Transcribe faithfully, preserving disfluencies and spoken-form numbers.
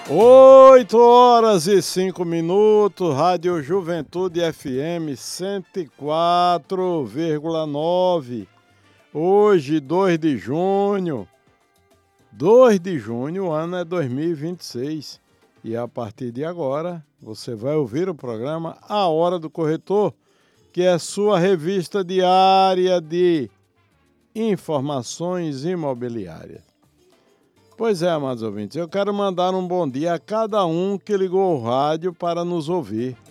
Oito horas e cinco minutos, Rádio Juventude F M cento e quatro vírgula nove. Hoje, dois de junho, dois de junho, o ano é dois mil e vinte e seis. E a partir de agora, você vai ouvir o programa A Hora do Corretor, que é sua revista diária de informações imobiliárias. Pois é, amados ouvintes, eu quero mandar um bom dia a cada um que ligou o rádio para nos ouvir.